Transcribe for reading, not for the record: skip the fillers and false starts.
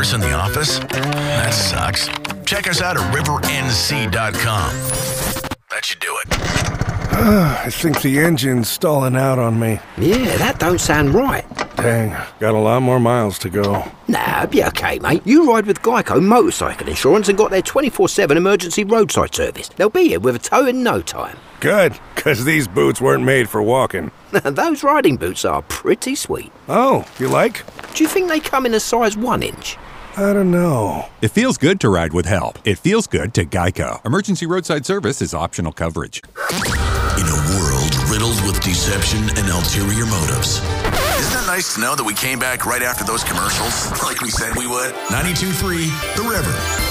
hours in the office? That sucks. Check us out at rivernc.com. That should do it. I think the engine's stalling out on me. Yeah, that don't sound right. Dang, got a lot more miles to go. Nah, be okay, mate. You ride with Geico Motorcycle Insurance and got their 24/7 emergency roadside service. They'll be here with a tow in no time. Good, because these boots weren't made for walking. Those riding boots are pretty sweet. Oh, you like? Do you think they come in a size 1 inch? I don't know. It feels good to ride with help. It feels good to Geico. Emergency roadside service is optional coverage. In a world riddled with deception and ulterior motives. Isn't it nice to know that we came back right after those commercials, like we said we would? 92.3 The River.